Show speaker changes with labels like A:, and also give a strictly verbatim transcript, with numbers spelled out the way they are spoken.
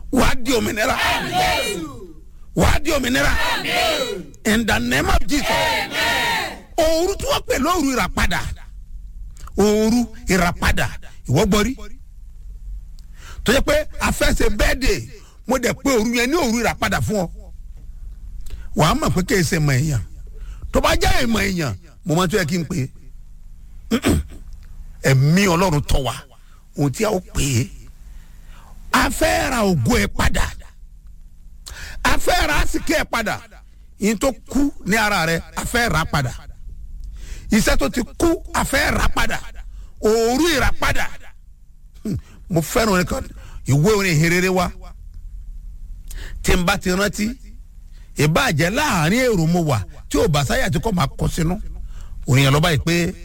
A: wàá di òmìnira wàá di òmìnira in the name of Jesus. òru tí wọ́n pè lóru ìràpadà òru ìràpadà ìwọ gbọ́rí tó yẹ pé afẹ́sẹ̀ bẹ́ẹ̀dẹ̀ mo dẹ̀ pé òru yẹn ní òru ìràpadà fún ọ wàá mọ̀ pé kéè ṣe mọ̀ èèyàn tó bá jẹ́ ìmọ̀ èèyàn mo máa tó yẹ kí n pè é ẹ̀mí ọlọ́run tọ̀ wá ohun tí a ó pè é a fẹ́ ra ògo ẹ̀ padà a fẹ́ ra àsìkè ẹ̀ padà yìí tó kú ní ara rẹ̀ a fẹ́ ra padà iṣẹ́ tó ti kú a fẹ́ ra padà òru ìràpadà mo fẹ́ràn orin kan ìwé orin ìhìnrere wa tí n bá ti rántí ìbàjẹ́ láàrin èrò mo wà tí ò bá sáyà tí kò máa kọ sínú orin yẹn lọ báyìí pé